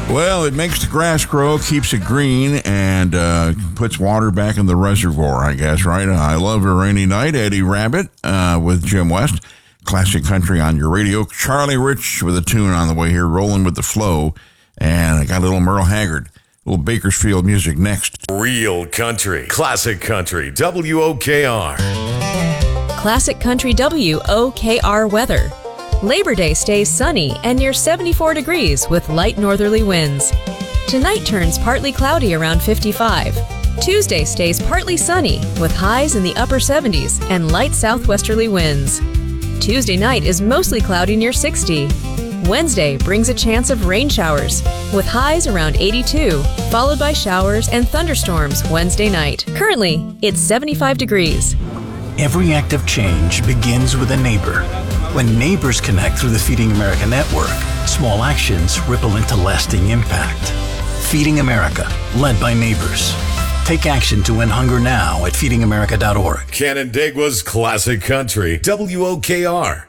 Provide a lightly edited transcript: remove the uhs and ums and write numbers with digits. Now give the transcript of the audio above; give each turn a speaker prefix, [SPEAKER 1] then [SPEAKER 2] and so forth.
[SPEAKER 1] Well, it makes the grass grow, keeps it green, and puts water back in the reservoir, I guess, right? I Love a Rainy Night, Eddie Rabbitt with Jim West. Classic country on your radio. Charlie Rich with a tune on the way here, Rolling with the Flow. And I got a little Merle Haggard, a little Bakersfield music next.
[SPEAKER 2] Real country, classic country, WOKR.
[SPEAKER 3] Classic country WOKR weather. Labor Day stays sunny and near 74 degrees with light northerly winds. Tonight turns partly cloudy around 55. Tuesday stays partly sunny with highs in the upper 70s and light southwesterly winds. Tuesday night is mostly cloudy near 60. Wednesday brings a chance of rain showers with highs around 82, followed by showers and thunderstorms Wednesday night. Currently, it's 75 degrees.
[SPEAKER 4] Every act of change begins with a neighbor. When neighbors connect through the Feeding America network, small actions ripple into lasting impact. Feeding America, led by neighbors. Take action to end hunger now at feedingamerica.org.
[SPEAKER 2] Canandaigua's classic country, WOKR.